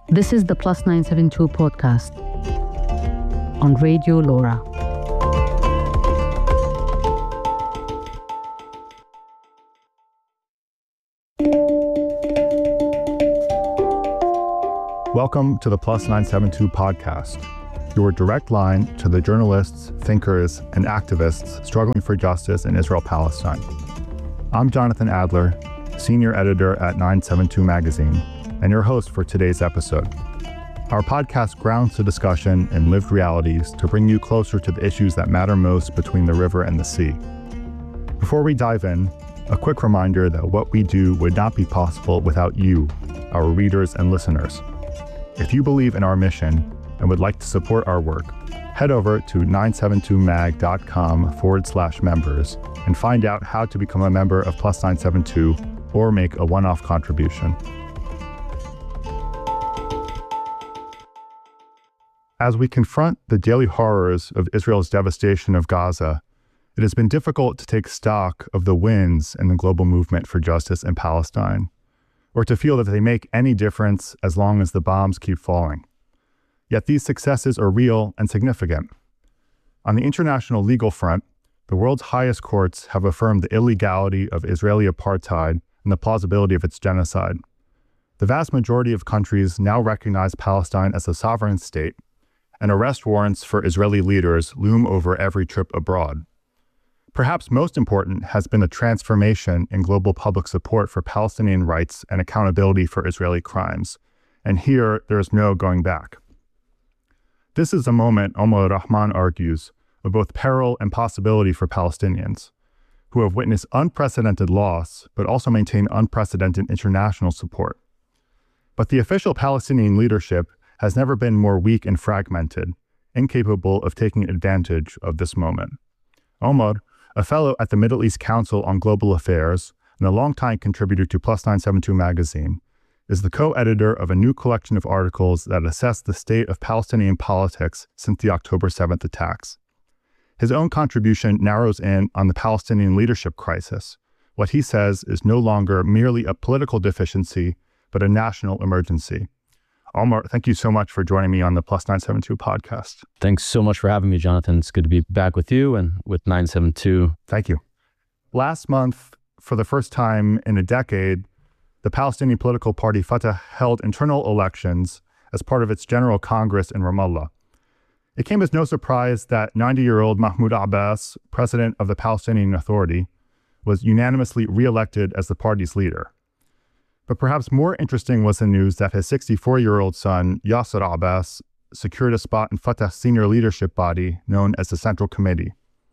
This is the Plus 972 podcast on Radio Laura. Welcome to the Plus 972 podcast, your direct line to the journalists, thinkers, and activists struggling for justice in Israel-Palestine. I'm Jonathan Adler, senior editor at 972 Magazine, and your host for today's episode. Our podcast grounds the discussion in lived realities to bring you closer to the issues that matter most between the river and the sea. Before we dive in, a quick reminder that what we do would not be possible without you, our readers and listeners. If you believe in our mission and would like to support our work, head over to 972mag.com/members and find out how to become a member of Plus 972 or make a one-off contribution. As we confront the daily horrors of Israel's devastation of Gaza, it has been difficult to take stock of the wins in the global movement for justice in Palestine, or to feel that they make any difference as long as the bombs keep falling. Yet these successes are real and significant. On the international legal front, the world's highest courts have affirmed the illegality of Israeli apartheid and the plausibility of its genocide. The vast majority of countries now recognize Palestine as a sovereign state, and arrest warrants for Israeli leaders loom over every trip abroad. Perhaps most important has been a transformation in global public support for Palestinian rights and accountability for Israeli crimes. And here, there is no going back. This is a moment, Omar Rahman argues, of both peril and possibility for Palestinians, who have witnessed unprecedented loss, but also maintain unprecedented international support. But the official Palestinian leadership has never been more weak and fragmented, incapable of taking advantage of this moment. Omar, a fellow at the Middle East Council on Global Affairs and a longtime contributor to Plus 972 Magazine, is the co-editor of a new collection of articles that assess the state of Palestinian politics since the October 7th attacks. His own contribution narrows in on the Palestinian leadership crisis, what he says is no longer merely a political deficiency, but a national emergency. Omar, thank you so much for joining me on the Plus 972 podcast. Thanks so much for having me, Jonathan. It's good to be back with you and with 972. Thank you. Last month, for the first time in a decade, the Palestinian political party Fatah held internal elections as part of its General Congress in Ramallah. It came as no surprise that 90-year-old Mahmoud Abbas, president of the Palestinian Authority, was unanimously re-elected as the party's leader. But perhaps more interesting was the news that his 64-year-old son, Yasser Abbas, secured a spot in Fatah's senior leadership body known as the Central Committee.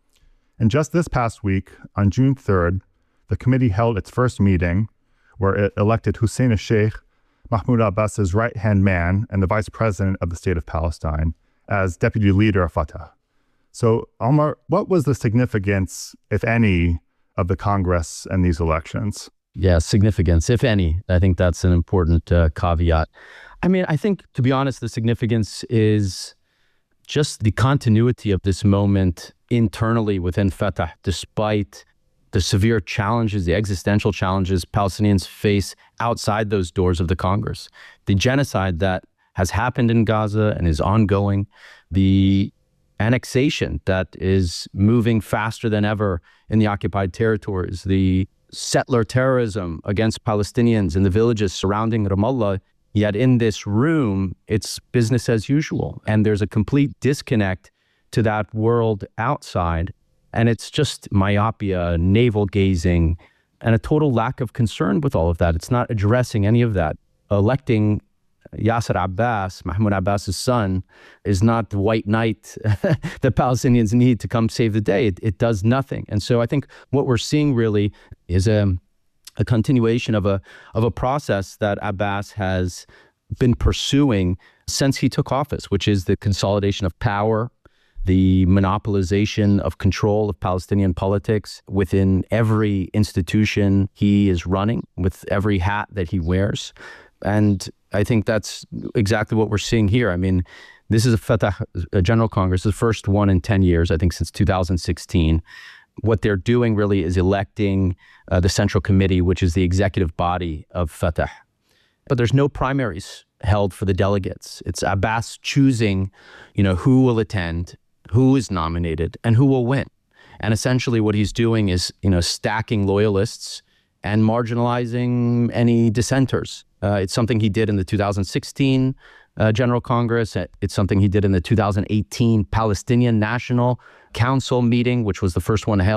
And just this past week, on June 3rd, the committee held its first meeting where it elected Hussein al-Sheikh, Mahmoud Abbas's right-hand man and the vice president of the state of Palestine, as deputy leader of Fatah. So, Omar, what was the significance, if any, of the Congress and these elections? Yeah, significance, if any. I think that's an important caveat. I mean, I think, to be honest, the significance is just the continuity of this moment internally within Fatah, despite the severe challenges, the existential challenges Palestinians face outside those doors of the Congress. The genocide that has happened in Gaza and is ongoing, the annexation that is moving faster than ever in the occupied territories, the settler terrorism against Palestinians in the villages surrounding Ramallah, yet in this room, it's business as usual. And there's a complete disconnect to that world outside. And it's just myopia, navel gazing, and a total lack of concern with all of that. It's not addressing any of that. Electing Yasser Abbas, Mahmoud Abbas's son, is not the white knight that Palestinians need to come save the day. It does nothing. And so I think what we're seeing really is a continuation of a process that Abbas has been pursuing since he took office, which is the consolidation of power, the monopolization of control of Palestinian politics within every institution he is running, with every hat that he wears. And I think that's exactly what we're seeing here. I mean, this is a General Congress, the first one in 10 years, I think since 2016. What they're doing really is electing the Central Committee, which is the executive body of Fatah. but there's no primaries held for the delegates. It's Abbas choosing, who will attend, who is nominated, and who will win. And essentially what he's doing is, stacking loyalists and marginalizing any dissenters. It's something he did in the 2016 General Congress. It's something he did in the 2018 Palestinian National Council meeting, which was the first one held